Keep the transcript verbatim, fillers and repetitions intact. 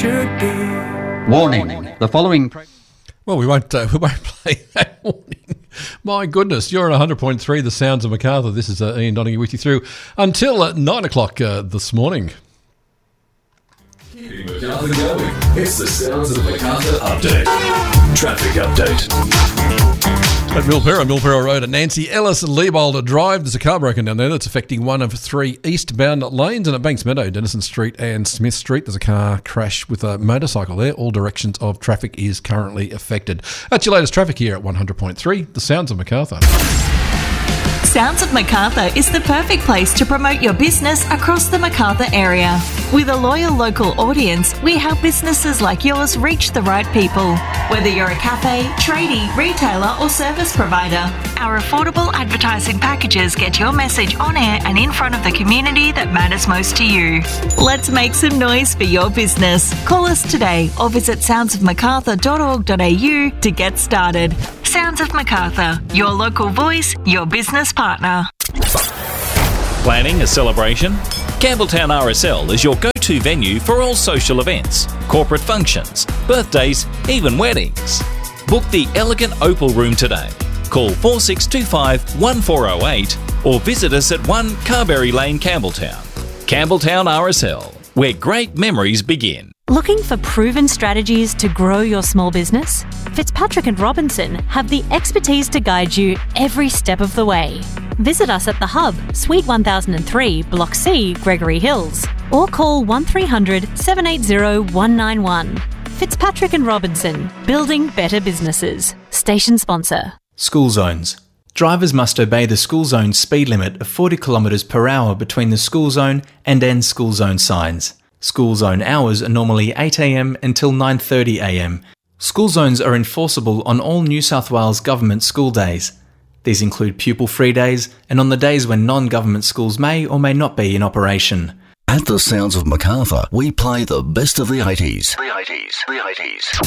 should be. Warning, the following... Well, we won't uh, we won't play that warning. My goodness, you're on one hundred point three, The Sounds of Macarthur. This is uh, Ian Donaghy with you through until uh, nine o'clock uh, this morning. Keeping Macarthur going. It's the Sounds of Macarthur update. Traffic update. At Milperra, Milperra Road at Nancy Ellis and Leopold Drive, there's a car broken down there that's affecting one of three eastbound lanes. And at Banks Meadow, Dennison Street and Smith Street, there's a car crash with a motorcycle there. All directions of traffic is currently affected. That's your latest traffic here at one hundred point three, The Sounds of Macarthur. Sounds of Macarthur is the perfect place to promote your business across the Macarthur area. With a loyal local audience, we help businesses like yours reach the right people. Whether you're a cafe, tradie, retailer or service provider, our affordable advertising packages get your message on air and in front of the community that matters most to you. Let's make some noise for your business. Call us today or visit sounds of macarthur dot org dot a u to get started. Sounds of Macarthur, your local voice, your business partner. Planning a celebration? Campbelltown R S L is your go-to venue for all social events, corporate functions, birthdays, even weddings. Book the elegant Opal Room today. Call four six two five, one four zero eight or visit us at one Carberry Lane, Campbelltown. Campbelltown R S L, where great memories begin. Looking for proven strategies to grow your small business? Fitzpatrick and Robinson have the expertise to guide you every step of the way. Visit us at The Hub, Suite one thousand three, Block C, Gregory Hills, or call one three hundred, seven eight zero, one nine one. Fitzpatrick and Robinson, building better businesses. Station sponsor. School zones. Drivers must obey the school zone speed limit of forty kilometres per hour between the school zone and end school zone signs. School zone hours are normally eight a m until nine thirty a m. School zones are enforceable on all New South Wales government school days. These include pupil-free days and on the days when non-government schools may or may not be in operation. At the Sounds of Macarthur, we play the best of the eighties. The eighties. The eighties.